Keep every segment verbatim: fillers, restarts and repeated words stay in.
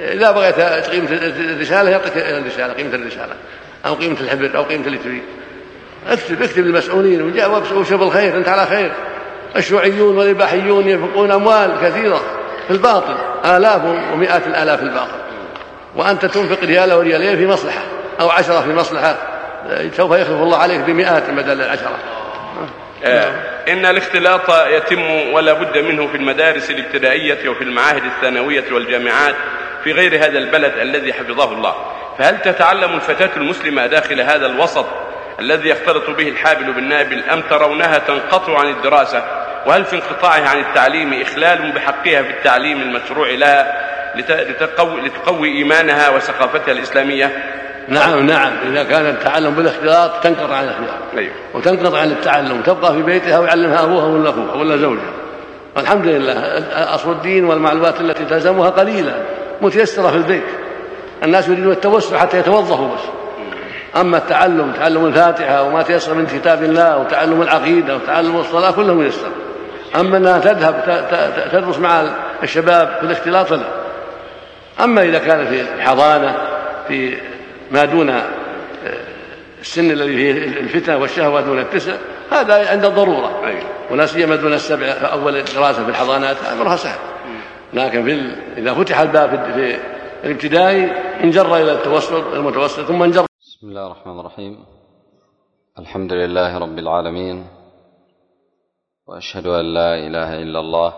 إذا بغيت قيمة الرسالة يعطيك الرسالة قيمة الرسالة أو قيمة الحبر أو قيمة اللي تريد. اكتب اكتب للمسؤولين وشوف الخير، أنت على خير. الشيوعيون والإباحيون ينفقون أموال كثيرة في الباطل، آلاف ومئات الآلاف في الباطل، وأنت تنفق ريال أو ريالين في مصلحة أو عشرة في مصلحة، سوف يخلف الله عليك بمئات بدل العشرة. آه. إن الاختلاط يتم ولا بد منه في المدارس الابتدائية وفي المعاهد الثانوية والجامعات في غير هذا البلد الذي حفظه الله، فهل تتعلم الفتاة المسلمة داخل هذا الوسط الذي يختلط به الحابل بالنابل، أم ترونها تنقطع عن الدراسة؟ وهل في انقطاعها عن التعليم إخلال بحقها في التعليم المشروع لها لتقوي, لتقوي إيمانها وثقافتها الإسلامية؟ نعم نعم إذا كان التعلم بالاختلاط تنقطع عن الاختلاط. أيوه. وتنقطع عن التعلم، تبقى في بيتها ويعلمها أبوها ولا أخوها ولا زوجها. والحمد لله أصل الدين والمعلومات التي تلزمها قليلة متيسرة في البيت. الناس يريدون التوسع حتى يتوظفوا بس. أما التعلم تعلم الفاتحة وما تيسر من كتاب الله وتعلم العقيدة وتعلم الصلاة كله ميسر. أما أنها تذهب تدرس مع الشباب في الاختلاط فلا. أما إذا كان في حضانة في ما دون السن الذي فيه الفتنة والشهوة دون التسع هذا عند الضرورة، ولا سيما دون السبع أول دراسة في الحضانات أمرها سهل. لكن في إذا فتح الباب في الابتدائي انجر إلى التوسط المتوسط ثم انجر. بسم الله الرحمن الرحيم. الحمد لله رب العالمين، وأشهد أن لا إله إلا الله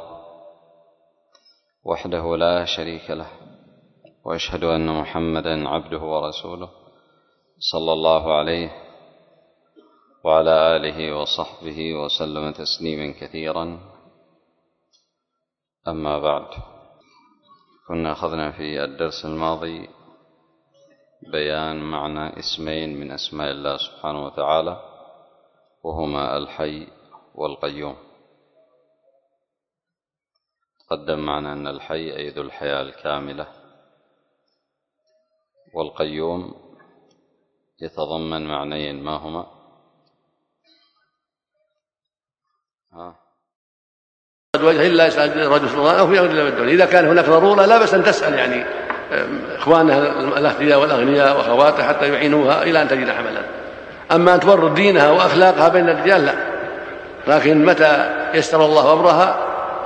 وحده لا شريك له، وأشهد أن محمدًا عبده ورسوله صلى الله عليه وعلى آله وصحبه وسلم تسليما كثيرا. أما بعد، كنا أخذنا في الدرس الماضي بيان معنى اسمين من أسماء الله سبحانه وتعالى، وهما الحي والقيوم. تقدم معنا أن الحي أي ذو الحياة الكاملة، والقيوم يتضمن معنيين، ما هما؟ ها وجه إلا يسأل رجل سلطان أو في أمر الله بالدنيا. إذا كان هناك ضرورة لا بأس أن تسأل يعني إخوانها الأثرياء والأغنياء وأخواتها حتى يعينوها إلى أن تجد حملا. أما أن تورط دينها وأخلاقها بين الرجال لا. لكن متى يسر الله أمرها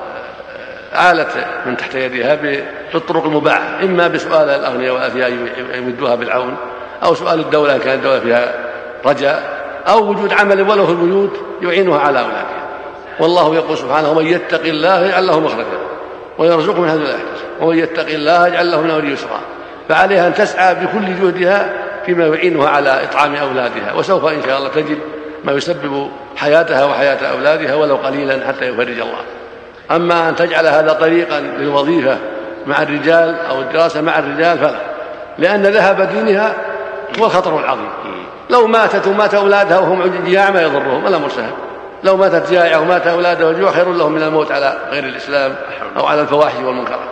عالت من تحت يدها بالطرق المباحة، إما بسؤال الأغنياء والأثرياء يمدوها بالعون، أو سؤال الدولة إن كانت الدولة فيها رجاء، أو وجود عمل ولو في البيوت يعينها على أولادها. والله يقول سبحانه: ومن يتق الله يجعل له مخرجا ويرزقه من حيث لا يحتسب ومن يتق الله يجعل له من أمره يسرا. فعليها أن تسعى بكل جهدها فيما يعينها على إطعام أولادها، وسوف إن شاء الله تجد ما يسبب حياتها وحياة أولادها ولو قليلا حتى يفرج الله. أما أن تجعل هذا طريقا للوظيفة مع الرجال أو الدراسة مع الرجال فلا، لأن ذهاب دينها هو الخطر العظيم. لو ماتت ومات أولادها وهم جياع ما يضرهم ولا مرسهم. لو ماتت جائعة ومات أولادها وجوع خير لهم من الموت على غير الإسلام أو على الفواحش والمنكرات.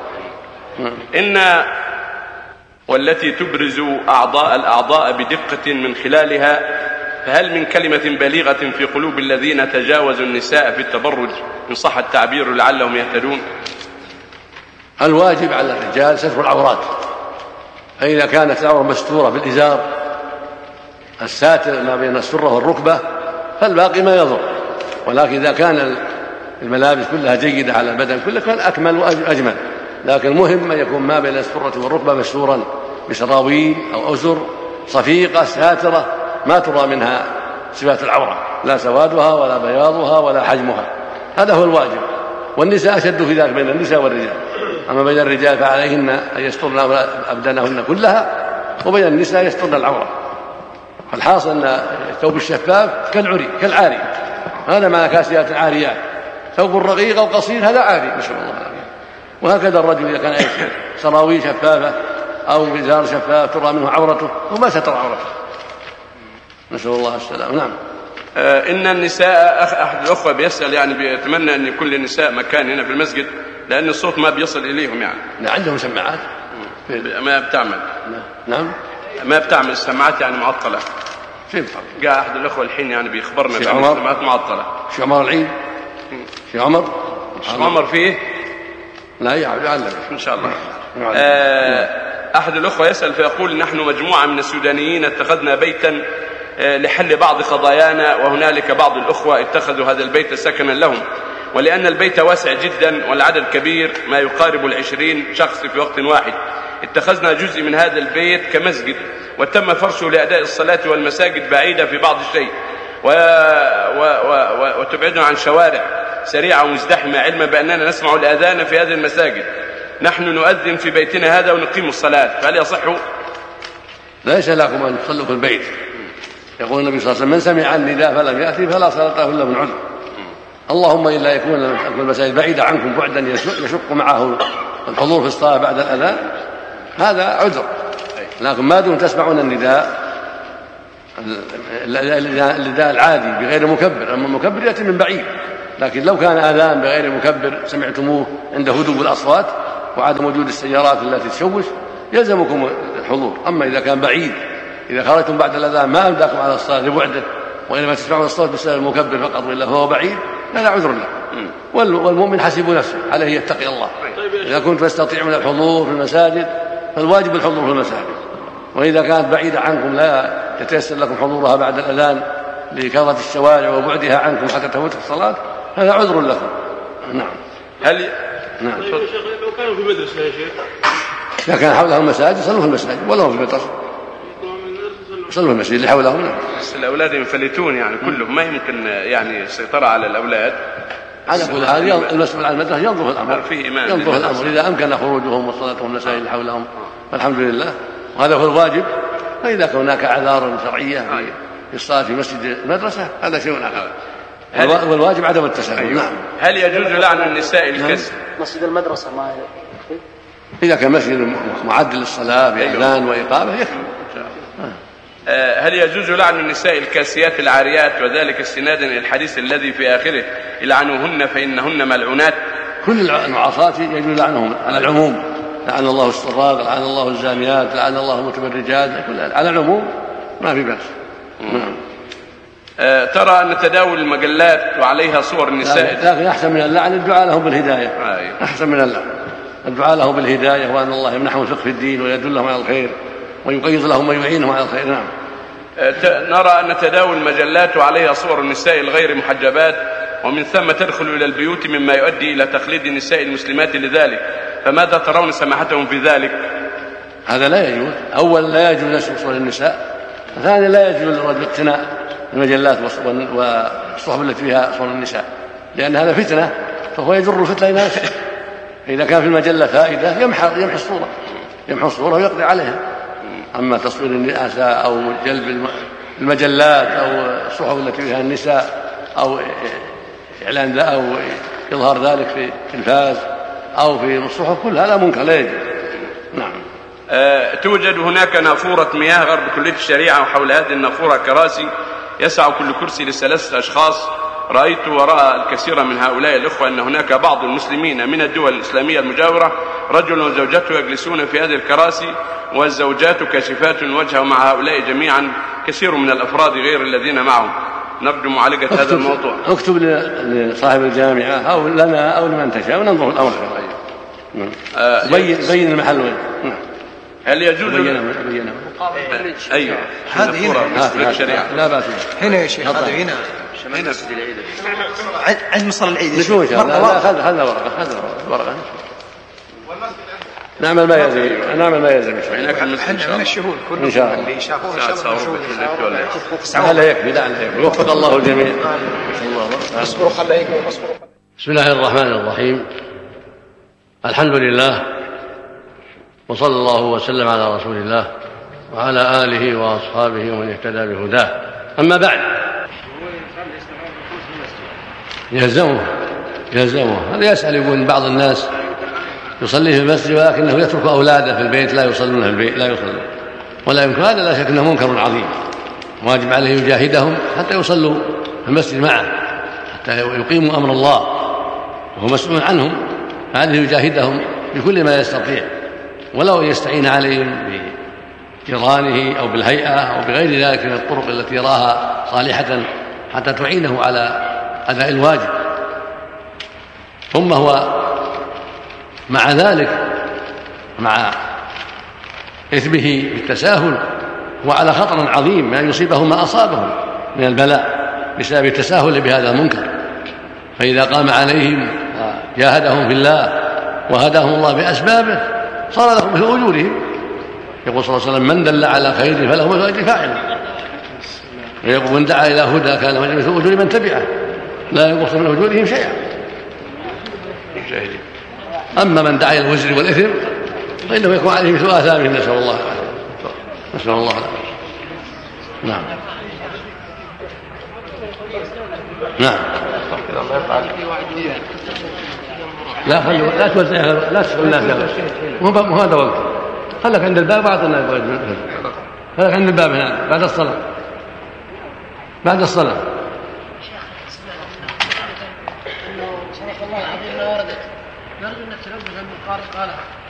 إن والتي تبرز أعضاء الأعضاء بدقة من خلالها، فهل من كلمة بليغة في قلوب الذين تجاوزوا النساء في التبرج إن صح التعبير لعلهم يهتدون؟ الواجب على الرجال ستر العورات، فإذا كانت العورة مستورة بالإزار الساتر ما بين السرة والركبة فالباقي ما يضر. ولكن إذا كان الملابس كلها جيدة على البدن كله كان أكمل وأجمل. لكن المهم أن يكون ما بين السرة والركبة مستورا بسراويل أو أزر صفيقة ساترة ما ترى منها صفات العورة، لا سوادها ولا بياضها ولا حجمها. هذا هو الواجب. والنساء أشد في ذلك بين النساء والرجال. أما بين الرجال فعليهن أن يسترن أبدانهن كلها، وبين النساء يسترن العورة. فالحاصل أن الثوب الشفاف كالعري كالعاري، هذا مع كاسيات عاريات. ثوب رقيق أو قصير هذا عاري نسأل الله العافية. وهكذا الرجل إذا كان سراويل شفافة أو إزار شفاف ترى منه عورته وما ستر عورته، نسأل الله السلام. نعم. آه إن النساء، أحد الأخوة بيسأل يعني بيتمنى أن يكون للنساء مكان هنا في المسجد لأن الصوت ما بيصل إليهم يعني. لا عندهم سماعات ما بتعمل. نعم ما بتعمل السماعات يعني معطلة. كيف؟ جاء أحد الأخوة الحين يعني بيخبرنا بأن السماعات معطلة. شو عمر العيد؟ شو عمر؟ شو عمر فيه؟ لا يعلم إن شاء الله. آه أحد الأخوة يسأل فيقول: نحن مجموعة من السودانيين اتخذنا بيتا لحل بعض قضايانا، وهنالك بعض الأخوة اتخذوا هذا البيت سكنا لهم، ولأن البيت واسع جدا والعدد كبير ما يقارب العشرين شخص في وقت واحد، اتخذنا جزء من هذا البيت كمسجد، وتم فرشه لأداء الصلاة والمساجد بعيدة في بعض الشيء، و... و... و... وتبعدنا عن شوارع سريعة ومزدحمة، علما بأننا نسمع الأذان في هذه المساجد. نحن نؤذن في بيتنا هذا ونقيم الصلاة، فهل يصح؟ ليس لكم أن تصلوا في البيت. يقول النبي صلى الله عليه وسلم: من سمع النداء فلم يأتي فلا صلاة له إلا من عذر. اللهم إلا يكون المساجد بعيدة عنكم بعدا يشق معه الحضور في الصلاة بعد الأذان، هذا عذر. لكن ما دون تسمعون النداء النداء العادي بغير مكبر، أما المكبر يأتي من بعيد. لكن لو كان آذان بغير مكبر سمعتموه عند هدوء الأصوات وعدم وجود السيارات التي تشوش يلزمكم الحضور. أما إذا كان بعيد، إذا خرجتم بعد الأذان ما أمداكم على الصلاة لبعده، وإنما تسمعون الصوت بسبب المكبر فقط وإلا فهو بعيد، لا عذر له. والمؤمن حسب نفسه، عليه يتقي الله. إذا كنتم تستطيعون الحضور في المساجد فالواجب الحضور في المساجد، وإذا كانت بعيدة عنكم لا يتيسر لكم حضورها بعد الأذان لكثرة الشوارع وبعدها عنكم حتى تفوتكم الصلاة، هذا عذر لكم. نعم. هل ي... نعم. طيب يا شيخ لو كانوا في مدرسة يا شيخ، إذا كان حولهم المساجد صلوا في المساجد، ولو في المدرسة صلوا في المسجد اللي حولهم. بس الأولاد ينفلتون يعني كلهم، ما يمكن يعني السيطرة على الأولاد. على كل حال المسؤول عن المدرسة ينظر الأمر، ينظر الأمر إذا أمكن خروجهم وصلاتهم المساجد اللي حولهم، فالحمد لله، وهذا هو الواجب. فإذا هناك أعذار شرعية في الصلاة في مسجد المدرسة هذا شيء آخر، والواجب عدم التساهل. أيوة. نعم. هل يجوز لعن النساء الكسر؟ مسجد المدرسة ما إذا كان مسجد معد للصلاة بأذان وإقامة يكفي. هل يجوز لعن النساء الكاسيات العاريات، وذلك استنادا الى الحديث الذي في آخره: العنوهن فإنهن ملعونات؟ كل المعاصات يجوز لعنهم على العموم، لعن الله السراق، لعن الله الزانيات، لعن الله المتبرجات، على العموم ما في بأس. نعم. أه ترى أن تداول المجلات وعليها صور النساء، لكن أحسن من اللعن الدعاء لهم بالهداية. أيوة. أحسن من اللعن الدعاء لهم بالهداية، وأن الله يمنحهم الفقه في الدين ويدلهم على الخير ويقيض لهم ويعينهم على الخير. نعم. أه نرى أن تداول المجلات وعليها صور النساء الغير محجبات ومن ثم تدخل إلى البيوت مما يؤدي إلى تقليد النساء المسلمات لذلك، فماذا ترون سماحتهم في ذلك؟ هذا لا يجوز. أولا لا يجوز نشر صور النساء، ثانيا لا يجوز للرجل اقتناء المجلات والصحف التي فيها صور النساء، لأن هذا فتنة، فهو يجر الفتنة إلى نفسه. إذا كان في المجلة فائدة يمحى يمحى الصورة يمحى الصورة ويقضي عليها. أما تصوير النساء أو جلب المجلات أو الصحف التي فيها النساء أو إعلان ذا أو إظهار ذلك في التلفاز أو في الصحف، كل هذا منكر لا يجوز. نعم. أه توجد هناك نافورة مياه غرب كلية الشريعة، وحول هذه النافورة كراسي يسع كل كرسي لثلاثة أشخاص. رأيت وراء الكثير من هؤلاء الأخوة أن هناك بعض المسلمين من الدول الإسلامية المجاورة رجل وزوجته يجلسون في هذه الكراسي، والزوجات كاشفات الوجه، ومع هؤلاء جميعا كثير من الأفراد غير الذين معهم. نرجو معالجة هذا الموضوع. اكتب لصاحب الجامعة أو لنا أو لمن تشاء وننظر الأمر. آه بين بين المحل وين. هل يجوز بينه بينه أيوة هذه هنا الشريعة لا بأس هنا يا شيخ، هذا هنا هنا عند مصلى العيد. نشوف إن شاء الله. خذ خذ ورقة خذ ورقة نعمل ما يلزم نعمل ما يلزم احنا من الشهود إن شاء الله اللي شافوه إن شاء الله. لا يكفي لا يكفي. وفق الله الجميع. اصبروا خليكم اصبروا. بسم الله الرحمن الرحيم. الحمد لله وصلى الله وسلم على رسول الله وعلى آله وأصحابه ومن اهتدى بهداه. أما بعد، يلزمه يلزمه هذا يسأل يقول بعض الناس يصلي في المسجد ولكنه يترك أولاده في البيت لا يصلون في البيت لا يصلون ولا يمكن. هذا لا شك أنه منكر عظيم، واجب عليه يجاهدهم حتى يصلوا في المسجد معه، حتى يقيموا أمر الله وهو مسؤول عنهم. فهذه يجاهدهم بكل ما يستطيع، ولو يستعين عليهم بجيرانه أو بالهيئة أو بغير ذلك من الطرق التي يراها صالحة حتى تعينه على أداء الواجب. ثم هو مع ذلك مع إثمه بالتساهل وعلى خطر عظيم ما يصيبه ما أصابه من البلاء بسبب التساهل بهذا المنكر. فإذا قام عليهم جاهدهم في الله وهداهم الله بأسبابه صار لهم مثل أجورهم. يقول صلى الله عليه وسلم: من دل على خير فله مثل أجر فاعله. ويقول: من دعا إلى هدى كان له مثل أجور من تبعه لا ينقص من أجورهم شيئا. أما من دعا إلى الوزر والإثم فإنه يكون عليه مثل آثامهم، نسأل الله العافية. نسأل الله العافية. نعم نعم. لا خلوا لا توزع لا تسأل الناس مو هذا وقت. خلك عند الباب أعطي الناس. خلك عند الباب هنا بعد الصلاة. بعد الصلاة. صدق الله العظيم ما وردت، نرجو أن تنبه من قال قالها.